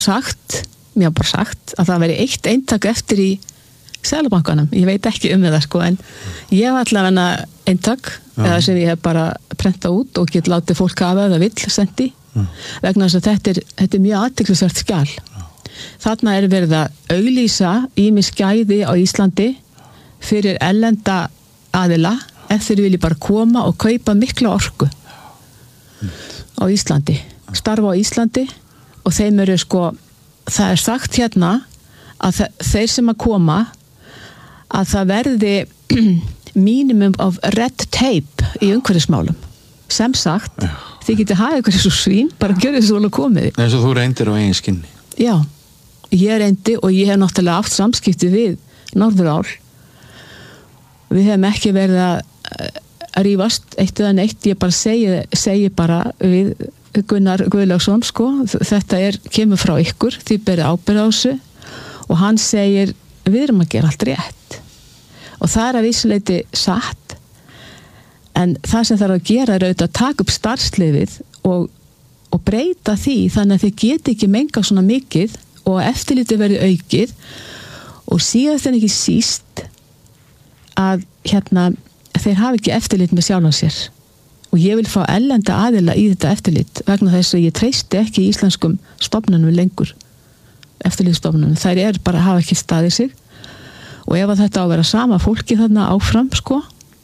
mér bara sagt að það veri eitt eintak eftir í Seðlabankanum, ég veit ekki um það sko, en ég hef allavega eintak eða sem ég hef bara prentað út og get látið fólk hafa eða vill sendi vegna þess að þetta er mjög athyglisvert skjal. Þarna er verið að auglýsa ýmis gæði á Íslandi fyrir erlenda aðila ef þeir vilji bara koma og kaupa mikla orku á Íslandi, starfa á Íslandi og þeim eru sko, það er sagt hérna að þeir sem að koma að það verði minimum of red tape í umhverfismálum. Sem sagt, þið getið hafa eitthvað svo svín, bara gjörðu svo alveg komið. Eins og þú reyndir á eigin skinni. Já, ég reyndi og ég hef náttúrulega haft samskipti við Norðurál. Við hefum ekki verið að rífast eitt eða neitt, ég bara segi bara við Gunnar Guðlaugsson sko, þetta kemur frá ykkur, þið berið ábyrgð á þessu og hann segir við erum að gera allt rétt og það að vísuleyti satt en það sem þarf að gera auðvitað að taka upp starfsleyfið og breyta því þannig að þið geti ekki menga svona mikið og eftirliti verið aukið og síðast en ekki síst að þeir hafi ekki eftirlit með sjálfan sér og ég vil fá erlenda aðila í þetta eftirlit vegna þess að ég treysti ekki í íslenskum stofnunum lengur eftirlitsstofnunum, þær bara hafa ekki staðið sig og ef að þetta á að vera sama fólki þarna áfram sko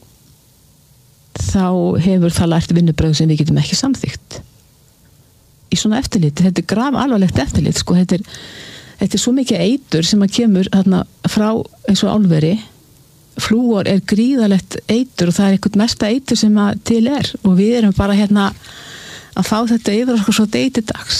þá hefur það lært vinnubröð sem við getum ekki samþykkt í svona eftirlit, þetta er graf alvarlegt eftirlit sko, þetta er svo mikið eitur sem að kemur þarna frá eins og álveri flúor gríðalegt eitur og það eitthvað mesta eitur sem að til og við erum bara að fá þetta yfir okkur svo deiti dags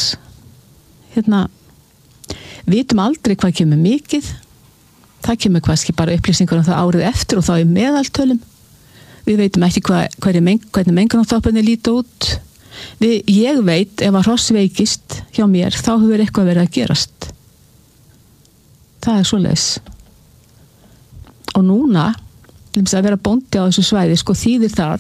vitum aldrei hvað kemur mikið það kemur kannski bara upplýsingar um það árið eftir og þá í meðaltölum við veitum ekki hvernig mengunarþápunni líta út ég veit ef að hross veikist hjá mér þá hefur eitthvað verið að gerast það svoleiðis og núna að vera bóndi á þessu svæði sko þýðir það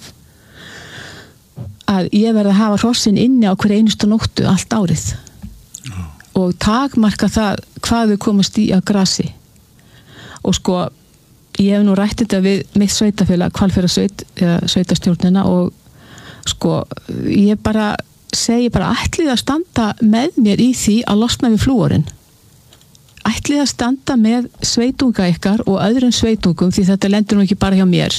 að ég verði að hafa hrossin inni á hverju einustu nóttu allt árið og takmarka það hvað þau komast í á grasi og sko ég hef nú rætt þetta við mitt sveitafélag Hvalfjarðarsveit eða sveitastjórnina og sko ég bara segi ætlið að standa með mér í því að losna við flúorinn ætlið að standa með sveitunga ykkar og öðrum sveitungum því þetta lendur nú ekki bara hjá mér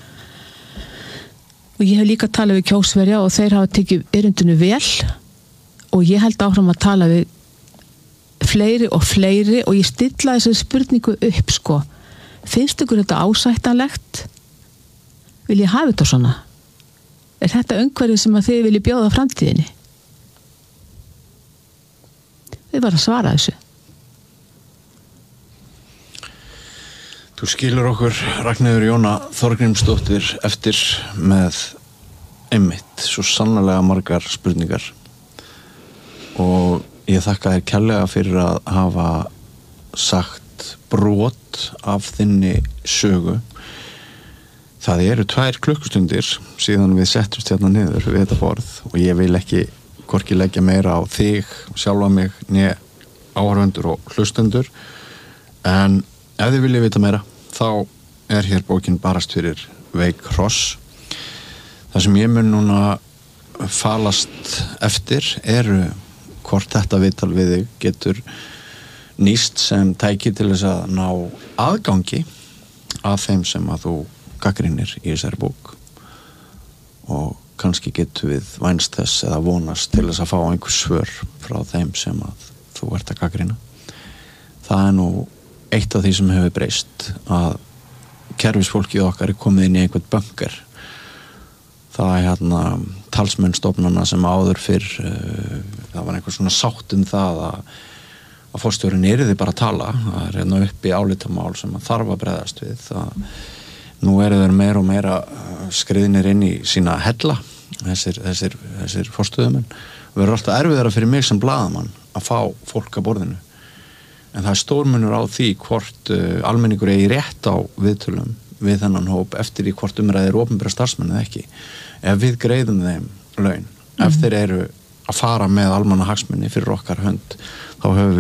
og ég hef líka talað við Kjósverja og þeir hafa tekið erindinu vel og ég held áfram að tala við fleiri og ég stilla þessu spurningu upp sko finnst ykkur þetta ásættanlegt vil ég hafa þetta svona þetta umhverfið sem að þið vilji bjóða framtíðinni þið bara svara þessu. Þú skilur okkur Ragnheiður Jóna Þorgrímsdóttir eftir með einmitt svo sannarlega margar spurningar og ég þakka þér kærlega fyrir að hafa sagt brot af þinni sögu. Það eru 2 klukkustundir síðan við settumst hérna niður við þetta borð og ég vil ekki hvorki leggja meira á þig, sjálfa mig, né áhorfendur og hlustendur en ef þið viljið vita meira þá hér bókin Barast fyrir veik hross. Það sem ég mun núna falast eftir hvort þetta viðtal við þig getur nýst sem tæki til þess að ná aðgangi að þeim sem að þú gagnrýnir í þessari bók og kannski getur við vænst þess eða vonast til þess að fá einhver svör frá þeim sem að þú ert að gagnrýna. Það nú eitt af því sem hefur breyst að kerfisfólkið okkar komið inn í einhvern bunker. Það talsmenn stofnana sem áður fyrr það var einhver svona sátt það að forstjórinn yrði bara að tala það uppi álitamál sem að þarf að bregðast við nú þeir meira og meira skriðnir inn í sína hella þessir forstöðumenn og verður alltaf erfiðara fyrir mig sem blaðamann að fá fólk að borðinu en það stórmunur á því hvort almenningur eigi rétt á viðtölum við þennan hóp eftir í hvort umræðir opinbera starfsmenn eða ekki ef við greiðum þeim laun ef þeir eru að fara með almannahagsmuni fyrir okkar hönd, þá höfum